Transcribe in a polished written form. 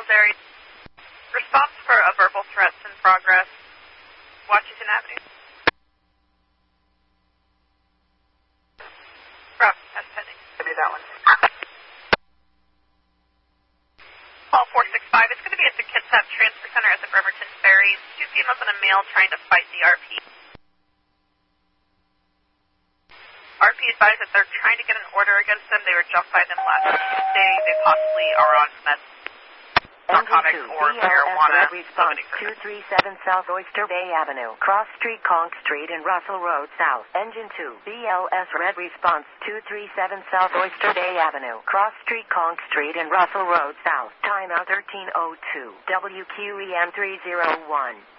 Hills area. Response for a verbal threats in progress. Washington Avenue. Route test pending. Give me that one. Call 465. It's going to be at the Kitsap Transfer Center at the Bremerton Ferry. 2 females and a male trying to fight the RP. RP advised that they're trying to get an order against them. They were jumped by them last Tuesday. They possibly are on meth, narcotics, or marijuana. Response 237 South Oyster Bay Avenue, Cross Street, Conk Street, and Russell Road South. Engine 2, BLS Red Response 237 South Oyster Bay Avenue, Cross Street, Conk Street, and Russell Road South. Timeout 13:02. WQEM 301.